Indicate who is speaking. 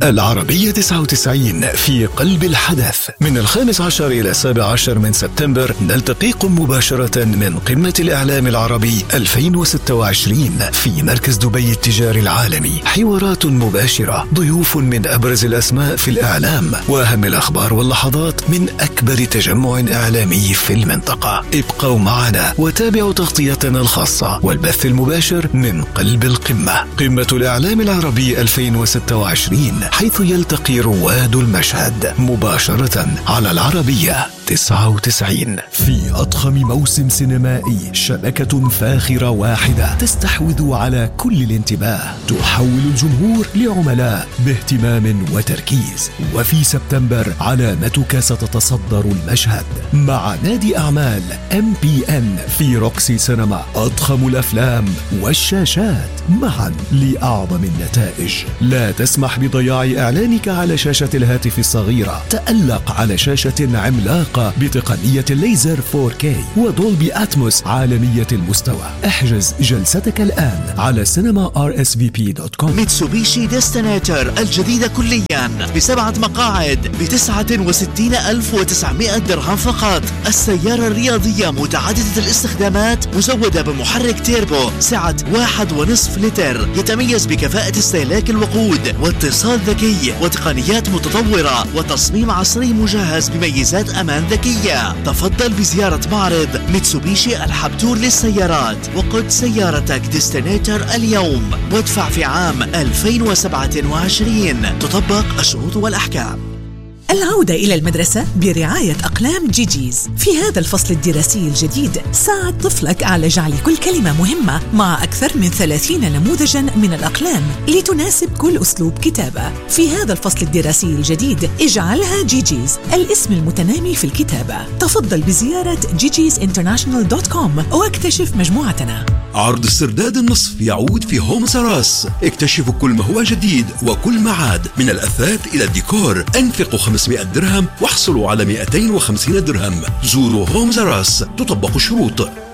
Speaker 1: العربية 99 في قلب الحدث. من 15 إلى 17 من سبتمبر نلتقيكم مباشرة من قمة الإعلام العربي 2026 في مركز دبي التجاري العالمي. حوارات مباشرة، ضيوف من أبرز الأسماء في الإعلام، وأهم الأخبار واللحظات من أكبر تجمع إعلامي في المنطقة. ابقوا معنا وتابعوا تغطيتنا الخاصة والبث المباشر من قلب القمة، قمة الإعلام العربي 2026، حيث يلتقي رواد المشهد مباشرة على العربية 99. في أضخم موسم سينمائي، شبكة فاخرة واحدة تستحوذ على كل الانتباه، تحول الجمهور لعملاء باهتمام وتركيز. وفي سبتمبر علامتك ستتصدر المشهد مع نادي أعمال MPN في روكسي سينما. أضخم الأفلام والشاشات معا لأعظم النتائج. لا تسمح بضياع إعلانك على شاشة الهاتف الصغيرة، تألق على شاشة عملاقة بتقنية الليزر 4K ودولبي أتموس عالمية المستوى. احجز جلستك الآن على cinema.rsvp.com.
Speaker 2: ميتسوبيشي ديستنيتر الجديدة كليا ب7 مقاعد ب69,900 درهم فقط. السيارة الرياضية متعددة الاستخدامات، مزودة بمحرك تيربو سعة 1.5 لتر، يتميز بكفاءة استهلاك الوقود واتصال ذكي وتقنيات متطورة وتصميم عصري مجهز بميزات أمان ذكية. تفضل بزيارة معرض ميتسوبيشي الحبتور للسيارات وقد سيارتك ديستنيتر اليوم وادفع في عام 2027. تطبق الشروط والأحكام.
Speaker 3: العودة إلى المدرسة برعاية أقلام جيجيز. في هذا الفصل الدراسي الجديد ساعد طفلك على جعل كل كلمة مهمة مع أكثر من 30 نموذجاً من الأقلام لتناسب كل أسلوب كتابة. في هذا الفصل الدراسي الجديد اجعلها جيجيز الاسم المتنامي في الكتابة. تفضل بزيارة gigisinternational.com واكتشف مجموعتنا.
Speaker 4: عرض استرداد النصف يعود في هومز راس. اكتشفوا كل ما هو جديد وكل ما عاد، من الأثاث إلى الديكور. انفقوا 500 درهم واحصلوا على 250 درهم. زوروا هومز راس، تطبق الشروط.